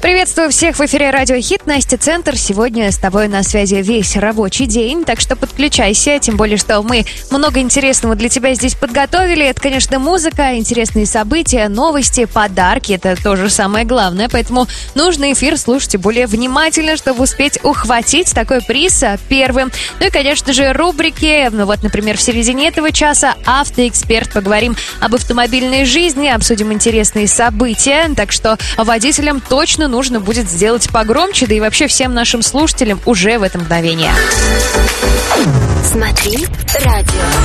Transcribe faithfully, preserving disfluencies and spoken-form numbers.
Приветствую всех в эфире Радио Хит. Настя Центр. Сегодня с тобой на связи весь рабочий день, так что подключайся, тем более, что мы много интересного для тебя здесь подготовили. Это, конечно, музыка, интересные события, новости, подарки. Это тоже самое главное, поэтому нужно эфир слушать более внимательно, чтобы успеть ухватить такой приз первым. Ну и, конечно же, рубрики. Ну вот, например, в середине этого часа «Автоэксперт». Поговорим об автомобильной жизни, обсудим интересные события. Так что водителям точно нужно нужно будет сделать погромче, да и вообще всем нашим слушателям уже в это мгновение. Смотри радио.